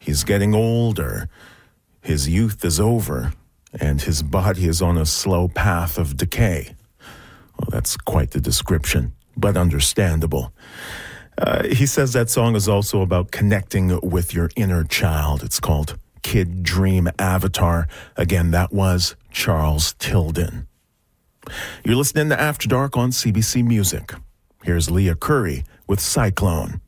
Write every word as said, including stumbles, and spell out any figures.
He's getting older. His youth is over, and his body is on a slow path of decay. Well, that's quite the description, but understandable. Uh, he says that song is also about connecting with your inner child. It's called Kid Dream Avatar. Again, that was Charles Tilden. You're listening to After Dark on C B C Music. Here's Leah Curry with Cyclone.